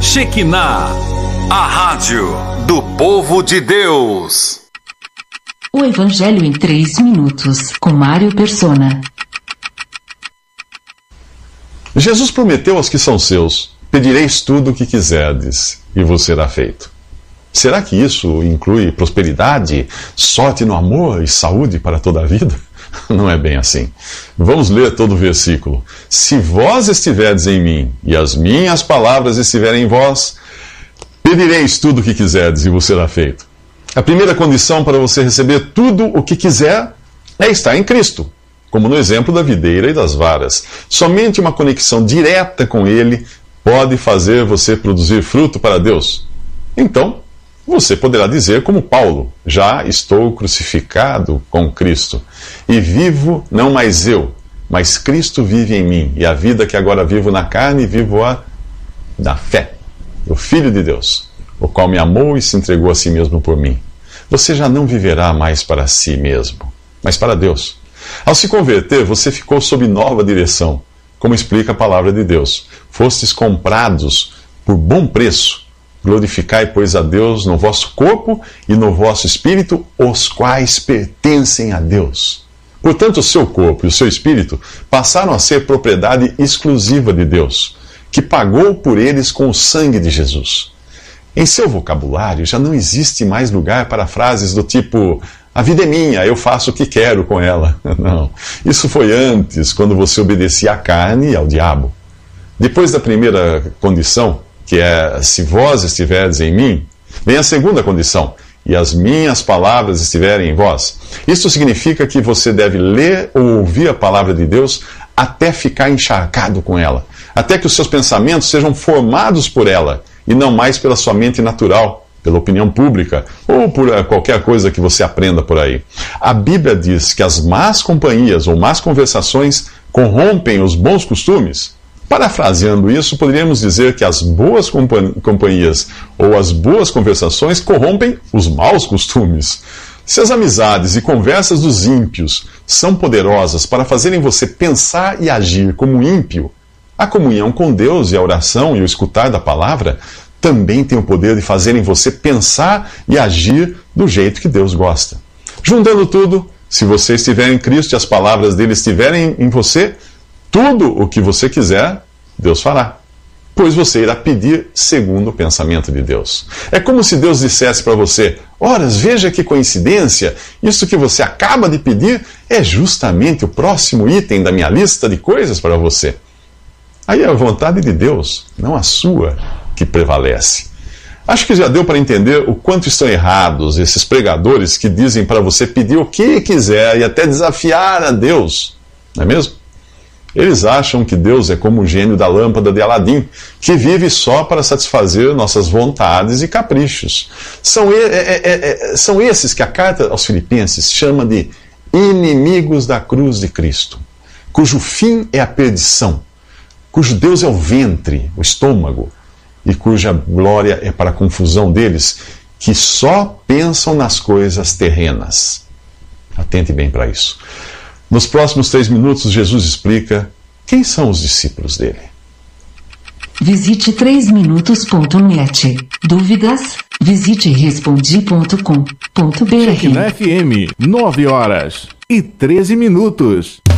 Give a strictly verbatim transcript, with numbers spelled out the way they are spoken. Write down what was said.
Shekinah, a rádio do povo de Deus. O Evangelho em três minutos, com Mário Persona. Jesus prometeu aos que são seus: pedireis tudo o que quiserdes, e vos será feito. Será que isso inclui prosperidade, sorte no amor e saúde para toda a vida? Não é bem assim. Vamos ler todo o versículo. Se vós estiverdes em mim, e as minhas palavras estiverem em vós, pedireis tudo o que quiserdes, e vos será feito. A primeira condição para você receber tudo o que quiser é estar em Cristo, como no exemplo da videira e das varas. Somente uma conexão direta com Ele pode fazer você produzir fruto para Deus. Então, você poderá dizer como Paulo: já estou crucificado com Cristo, e vivo não mais eu, mas Cristo vive em mim, e a vida que agora vivo na carne, vivo-a na fé do Filho de Deus, o qual me amou e se entregou a si mesmo por mim. Você já não viverá mais para si mesmo, mas para Deus. Ao se converter, você ficou sob nova direção, como explica a palavra de Deus. Fostes comprados por bom preço. Glorificai, pois, a Deus no vosso corpo e no vosso espírito, os quais pertencem a Deus. Portanto, o seu corpo e o seu espírito passaram a ser propriedade exclusiva de Deus, que pagou por eles com o sangue de Jesus. Em seu vocabulário já não existe mais lugar para frases do tipo: a vida é minha, eu faço o que quero com ela. Não, isso foi antes, quando você obedecia à carne e ao diabo. Depois da primeira condição, que é: se vós estiverdes em mim, vem a segunda condição: e as minhas palavras estiverem em vós. Isso significa que você deve ler ou ouvir a palavra de Deus até ficar encharcado com ela, até que os seus pensamentos sejam formados por ela, e não mais pela sua mente natural, pela opinião pública, ou por qualquer coisa que você aprenda por aí. A Bíblia diz que as más companhias ou más conversações corrompem os bons costumes. Parafraseando isso, poderíamos dizer que as boas companhias ou as boas conversações corrompem os maus costumes. Se as amizades e conversas dos ímpios são poderosas para fazerem você pensar e agir como ímpio, a comunhão com Deus e a oração e o escutar da palavra também tem o poder de fazerem você pensar e agir do jeito que Deus gosta. Juntando tudo, se você estiver em Cristo e as palavras dele estiverem em você, tudo o que você quiser, Deus fará, pois você irá pedir segundo o pensamento de Deus. É como se Deus dissesse para você: ora, veja que coincidência, isso que você acaba de pedir é justamente o próximo item da minha lista de coisas para você. Aí é a vontade de Deus, não a sua, que prevalece. Acho que já deu para entender o quanto estão errados esses pregadores que dizem para você pedir o que quiser e até desafiar a Deus, não é mesmo? Eles acham que Deus é como o gênio da lâmpada de Aladim, que vive só para satisfazer nossas vontades e caprichos. São, é, é, é, são esses que a carta aos Filipenses chama de inimigos da cruz de Cristo, cujo fim é a perdição, cujo Deus é o ventre, o estômago, e cuja glória é para a confusão deles, que só pensam nas coisas terrenas. Atente bem para isso. Nos próximos três minutos, Jesus explica quem são os discípulos dele. Visite três minutos ponto net. Dúvidas? Visite respondi ponto com ponto br. Shekinah F M, nove horas e treze minutos.